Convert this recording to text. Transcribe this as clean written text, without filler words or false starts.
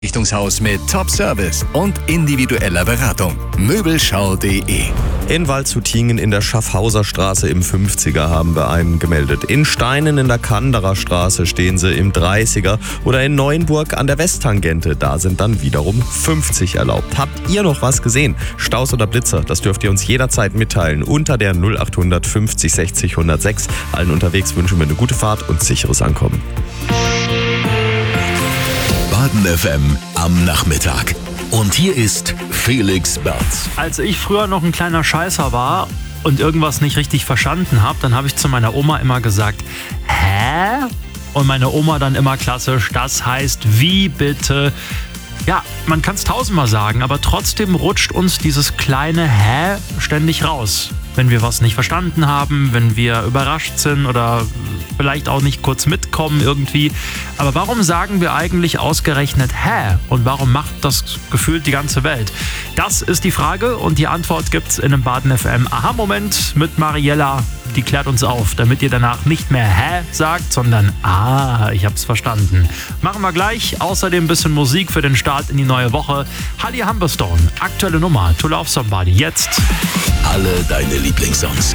Richtungshaus mit Top-Service und individueller Beratung. Möbelschau.de. In Waldshutingen in der Schaffhauser Straße im 50er haben wir einen gemeldet. In Steinen in der Kanderer Straße stehen sie im 30er. Oder in Neuenburg an der Westtangente, da sind dann wiederum 50 erlaubt. Habt ihr noch was gesehen? Staus oder Blitzer? Das dürft ihr uns jederzeit mitteilen. Unter der 0800 50 60 106. Allen unterwegs wünschen wir eine gute Fahrt und sicheres Ankommen. Baden FM am Nachmittag. Und hier ist Felix Berz. Als ich früher noch ein kleiner Scheißer war und irgendwas nicht richtig verstanden habe, dann habe ich zu meiner Oma immer gesagt, hä? Und meine Oma dann immer klassisch, das heißt wie bitte? Ja, man kann es tausendmal sagen, aber trotzdem rutscht uns dieses kleine Hä ständig raus. Wenn wir was nicht verstanden haben, wenn wir überrascht sind oder vielleicht auch nicht kurz mitkommen irgendwie. Aber warum sagen wir eigentlich ausgerechnet Hä? Und warum macht das gefühlt die ganze Welt? Das ist die Frage und die Antwort gibt's in einem Baden FM Aha-Moment mit Mariella. Die klärt uns auf, damit ihr danach nicht mehr Hä sagt, sondern ich hab's verstanden. Machen wir gleich. Außerdem ein bisschen Musik für den Start in die neue Woche. Holly Humberstone, aktuelle Nummer, To Love Somebody, jetzt. Alle deine Lieblingssongs.